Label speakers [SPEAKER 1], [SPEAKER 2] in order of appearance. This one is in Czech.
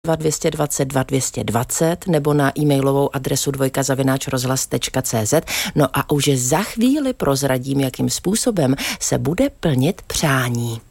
[SPEAKER 1] 222 220 nebo na e-mailovou adresu dvojka@rozhlas.cz. No a už za chvíli prozradím, jakým způsobem se bude plnit přání.